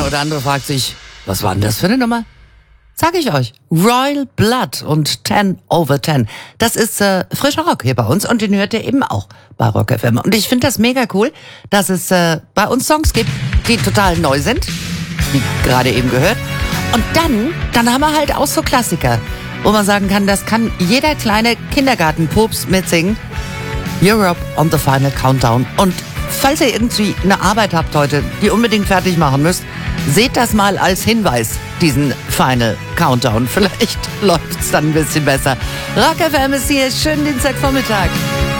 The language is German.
eine oder andere fragt sich, was war denn das für eine Nummer? Sag ich euch. Royal Blood und 10 over 10. Das ist frischer Rock hier bei uns und den hört ihr eben auch bei Rock FM. Und ich finde das mega cool, dass es bei uns Songs gibt, die total neu sind, wie gerade eben gehört. Und dann haben wir halt auch so Klassiker, wo man sagen kann, das kann jeder kleine Kindergartenpups mitsingen. Europe on the Final Countdown. Und falls ihr irgendwie eine Arbeit habt heute, die unbedingt fertig machen müsst, seht das mal als Hinweis, diesen Final Countdown. Vielleicht läuft's dann ein bisschen besser. Rock FM ist hier, schönen Dienstagvormittag.